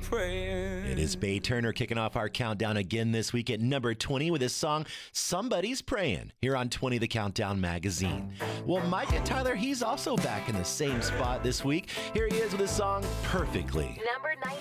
praying. It is Bay Turner kicking off our countdown again this week at number 20 with his song Somebody's Praying here on 20 The Countdown Magazine. Well, Micah Tyler, he's also back in the same spot this week. Here he is with his song Perfectly. Number 19.